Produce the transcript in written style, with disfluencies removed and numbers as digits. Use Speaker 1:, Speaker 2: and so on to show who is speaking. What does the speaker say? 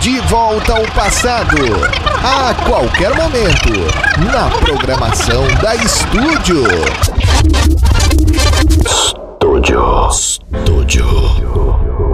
Speaker 1: De volta ao passado, a qualquer momento, na programação da Estúdio.